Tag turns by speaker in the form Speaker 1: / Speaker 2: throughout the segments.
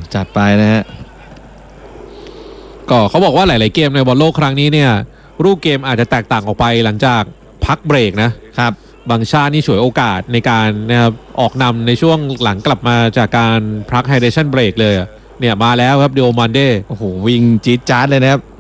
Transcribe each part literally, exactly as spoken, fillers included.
Speaker 1: จัดไปนะฮะ
Speaker 2: ก็เขาบอกว่าหลายๆเกมในบอลโลกครั้งนี้เนี่ยรูปเกมอาจจะแตกต่างออกไปหลังจากพักเบรกนะครับบางชาตินี่ฉวยโอกาสในการนะครับออกนำในช่วงหลังกลับมาจากการพักไฮเดรชั่นเบรกเลยเนี่ยมาแล้วครับดิโอมันเด
Speaker 1: โอ้โหวิ่งจี๊ดจ๊าดเลยนะครับ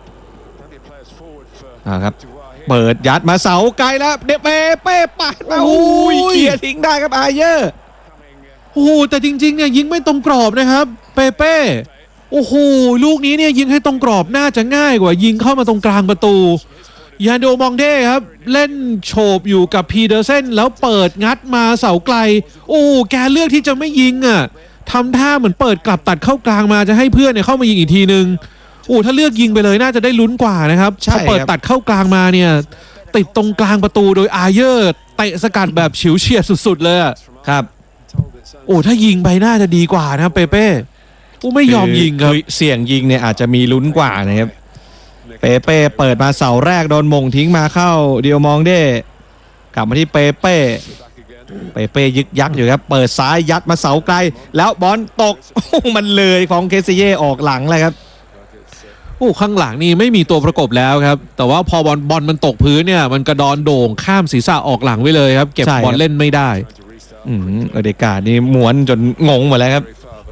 Speaker 1: อ่าครับเปิดยัดมาเสาไกลแล้วเดเป้เป้ปาดมาโอ้ยเกียร์ทิ้งได้ครับอาเยอร์
Speaker 2: โอ้โหแต่จริงๆเนี่ยยิงไม่ตรงกรอบนะครับเปเป้โอ้โหลูกนี้เนี่ยยิงให้ตรงกรอบน่าจะง่ายกว่ายิงเข้ามาตรงกลางประตูยาโดมองเด้ครับเล่นโฉบอยู่กับพีเดอร์เซนแล้วเปิดงัดมาเสาไกลโอ้แกเลือกที่จะไม่ยิงอ่ะทำท่าเหมือนเปิดกลับตัดเข้ากลางมาจะให้เพื่อนเนี่ยเข้ามายิงอีกทีนึงโอ้ถ้าเลือกยิงไปเลยน่าจะได้ลุ้นกว่านะครับถ้าเปิดตัดเข้ากลางมาเนี่ยติดตรงกลางประตูโดยอาเยอร์เตะสกัดแบบฉิวเฉียดสุดๆเลย
Speaker 1: ครับ
Speaker 2: โอ้ถ้ายิงไปน่าจะดีกว่านะเปเป้โอ้ไม่ยอมยิงครับ
Speaker 1: เสี่ยงยิงเนี่ยอาจจะมีลุ้นกว่านะครับเปเป้เปิดมาเสาแรกโดนมงทิ้งมาเข้าเดียวมองเด้กลับมาที่เปเป้เปเป้ยึกยักอยู่ครับเปิดซ้ายยัดมาเสาไกลแล้วบอลตกมันเลยของเคซิเย่ออกหลังเลยครับ
Speaker 2: โอ้ข้างหลังนี่ไม่มีตัวประกบแล้วครับแต่ว่าพอบอลบอลมันตกพื้นเนี่ยมันกระดอนโด่งข้ามศีรษะออกหลังไปเลยครับเก็บบอลเล่นไม่ได้
Speaker 1: อืมเอเดการ์ดนี่ม้วนจนงงหมดแล้วครับ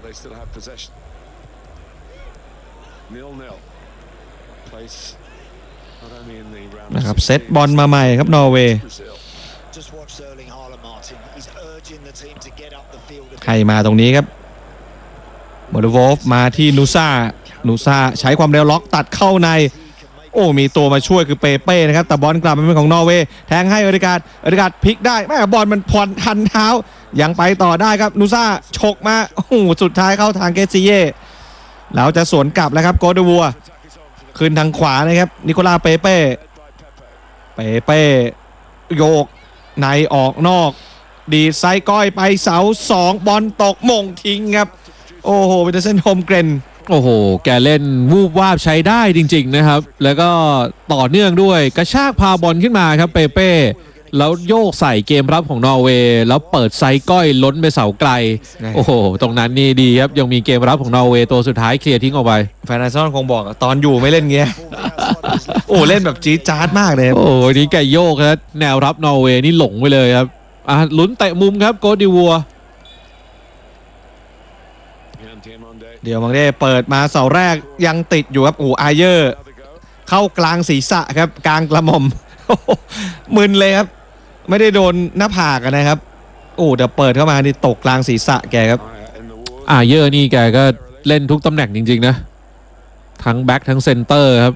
Speaker 1: นะครับเซตบอลมาใหม่ครับนอร์เวย์ใครมาตรงนี้ครับโมเดวอฟมาที่นูซ่านูซ่าใช้ความเร็วล็อกตัดเข้าในโอ้มีตัวมาช่วยคือเปเป้นะครับแต่บอลกลับมาเป็นของนอร์เวย์แทงให้เอเดการ์ดเอเดการ์ดพลิกได้แม่บอลมันผ่อนทันเท้ายังไปต่อได้ครับนูซ่าฉกมาโอ้สุดท้ายเข้าทางเกซิเย่แล้วจะสวนกลับแล้วครับโกเดวัวขึ้นทางขวานะครับนิโคลาเปเป้เปเป้โยกในออกนอกดีไซก้อยไปเสาสองบอลตกมงทิ้งครับโอ้โหเป็นเส้นโฮมเกรน
Speaker 2: โอ้โหแกเล่นวูบวาบใช้ได้จริงๆนะครับแล้วก็ต่อเนื่องด้วยกระชากพาบอลขึ้นมาครับเปเป้แล้วโยกใส่เกมรับของนอร์เวย์แล้วเปิดไซก้อยล้นไปเสาไกลโอ้โหตรงนั้นนี่ดีครับยังมีเกมรับของนอร์เวย์ตัวสุดท้ายเคลียร์ทิ้งออกไป
Speaker 1: แฟนอาร์เซนอลคงบอกตอนอยู่ไม่เล่นเงี้ยโอ้เล่นแบบจี๊ดจ๊าดมากเลย
Speaker 2: โอ้นี่แกโยกครับแนวรับนอร์เวย์นี่หลงไปเลยครับอ่ะลุ้นเตะมุมครับโกดิวัว
Speaker 1: เดี๋ยวมังเด้เปิดมาเสาแรกยังติดอยู่ครับโอ้อาเยอร์เข้ากลางศีรษะครับกลางกระหม่อมมึนเลยครับไม่ได้โดนหน้าผากนะครับโอ้เดี๋ยวเปิดเข้ามานี่ตกกลางศีรษะแกครับ
Speaker 2: อาเยอร์นี่แกก็เล่นทุกตำแหน่งจริงๆนะทั้งแบ็คทั้งเซนเตอร์ครับ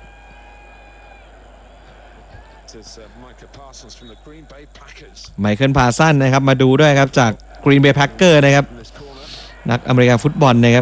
Speaker 1: ไมเคิลพาสันนะครับมาดูด้วยครับจากกรีนเบย์แพ็คเกอร์นะครับนักอเมริกันฟุตบอลนะครับ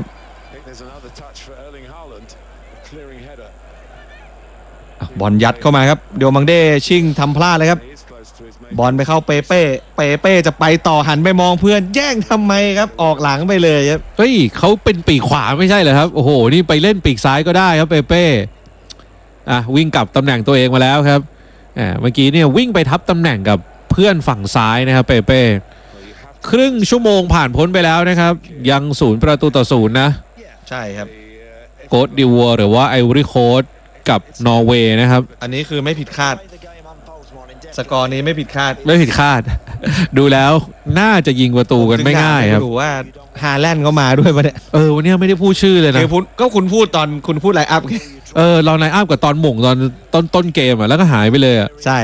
Speaker 1: บอลยัดเข้ามาครับเดี๋ยวมังเด้ชิงทำพลาดเลยครับบอลไปเข้าเปเป้เปเป้จะไปต่อหันไปมองเพื่อนแย่งทำไมครับออกหลังไปเลยครับ
Speaker 2: เฮ้ยเขาเป็นปีกขวาไม่ใช่เหรอครับโอ้โหนี่ไปเล่นปีกซ้ายก็ได้ครับเปเป้อ่ะวิ่งกลับตำแหน่งตัวเองมาแล้วครับอ่าเมื่อกี้เนี่ยวิ่งไปทับตำแหน่งกับเพื่อนฝั่งซ้ายนะครับเปเป้ครึ่งชั่วโมงผ่านพ้นไปแล้วนะครับยังศูนย์ประตูต่อศูนย์นะ
Speaker 1: ใช่ครับ
Speaker 2: โกดดิวัวหรือว่าไอวอรี่โค้ชกับนอร์เวย์นะครับ
Speaker 1: อันนี้คือไม่ผิดคาดสกอร์นี้ไม่ผิดคาด
Speaker 2: ไม่ผิดคาดดูแล้วน่าจะยิงประตูกันไม่ง่ายครับ
Speaker 1: ดูว่าฮาแลนด์เขามาด้วยปะเนี่ย
Speaker 2: เออวันนี้ไม่ได้พูดชื่อเลยนะ
Speaker 1: ก็คุณพูดตอนคุณพูดไลน์อัพ
Speaker 2: เออเราไลน์อัพกับตอนหม่งตอนต้นต้นเกมอ่ะแล้วก็หายไปเลยอ่ะ
Speaker 1: ใช่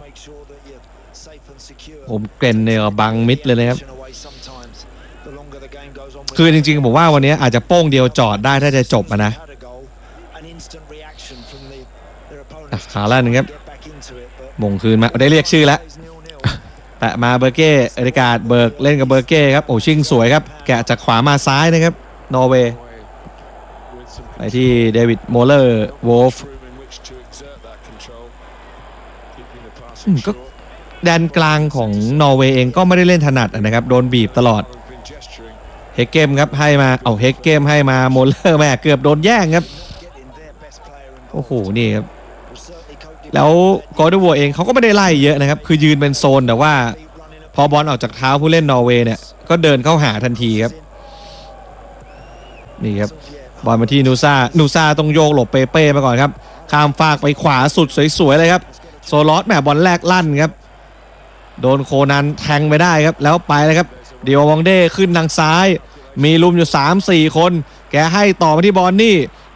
Speaker 1: ผมเกรนเนี่ยบังมิดเลยนะครับคือจริงๆผมว่าวันนี้อาจจะโป้งเดียวจอดได้ถ้าจะจบนะขาล่าหนึ่งครับมงคืนมาได้เรียกชื่อแล้วแตะมาเบอร์เก้เอริกาดเบิร์กเล่นกับเบอร์เก้ครับโอ้ชิงสวยครับแกะจากขวามาซ้ายนะครับนอร์เวย์ไปที่เดวิดโมเลอร์วอลฟ์ก็แดนกลางของนอร์เวย์เองก็ไม่ได้เล่นถนัดนะครับโดนบีบตลอดเฮกเกมครับให้มาเอาเฮกเกมให้มาโมเลอร์แม่เกือบโดนแย่งครับโอ้โหนี่ครับแล้วกอร์ดวัวเองเขาก็ไม่ได้ไล่เยอะนะครับคือยืนเป็นโซนแต่ว่าพอบอลออกจากเท้าผู้เล่นนอร์เวย์เนี่ยก็เดินเข้าหาทันทีครับนี่ครับบอลมาที่นูซ่านูซ่าต้องโยกหลบเปเป้มาก่อนครับข้ามฟากไปขวาสุดสวยๆเลยครับโซลอสแหมบอลแรกลั่นครับโดนโคนันแทงไปได้ครับแล้วไปเลยครับเดียวมองเด้ขึ้นทางซ้ายมีลุมอยู่ สามสี่ คนแกให้ต่อมาที่บอลนี่